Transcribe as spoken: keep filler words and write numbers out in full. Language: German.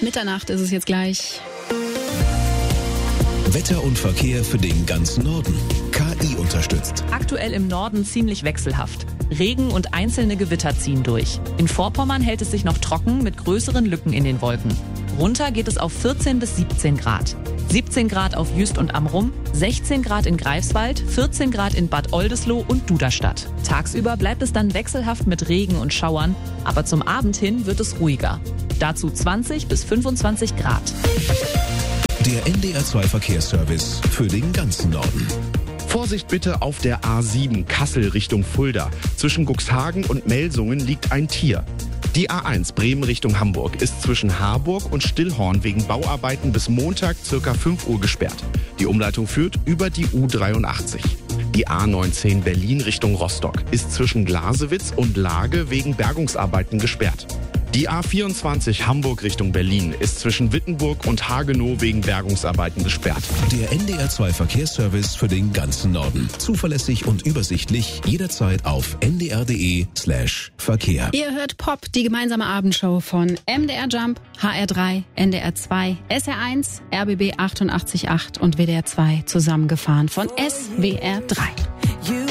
Mitternacht ist es jetzt gleich. Wetter und Verkehr für den ganzen Norden. K I unterstützt. Aktuell im Norden ziemlich wechselhaft. Regen und einzelne Gewitter ziehen durch. In Vorpommern hält es sich noch trocken mit größeren Lücken in den Wolken. Runter geht es auf vierzehn bis siebzehn Grad. siebzehn Grad auf Jüst und Amrum, sechzehn Grad in Greifswald, vierzehn Grad in Bad Oldesloe und Duderstadt. Tagsüber bleibt es dann wechselhaft mit Regen und Schauern, aber zum Abend hin wird es ruhiger. Dazu zwanzig bis fünfundzwanzig Grad. Der N D R zwei Verkehrsservice für den ganzen Norden. Vorsicht bitte auf der A sieben Kassel Richtung Fulda. Zwischen Cuxhagen und Melsungen liegt ein Tier. Die A eins Bremen Richtung Hamburg ist zwischen Harburg und Stillhorn wegen Bauarbeiten bis Montag ca. fünf Uhr gesperrt. Die Umleitung führt über die U dreiundachtzig. Die A neunzehn Berlin Richtung Rostock ist zwischen Glasewitz und Lage wegen Bergungsarbeiten gesperrt. Die A vierundzwanzig Hamburg Richtung Berlin ist zwischen Wittenburg und Hagenow wegen Bergungsarbeiten gesperrt. Der N D R zwei Verkehrsservice für den ganzen Norden. Zuverlässig und übersichtlich, jederzeit auf n d r punkt d e slash Verkehr. Ihr hört Pop, die gemeinsame Abendshow von M D R Jump, H R drei, N D R zwei, S R eins, R B B achtundachtzig Komma acht und W D R zwei zusammengefahren von S W R drei.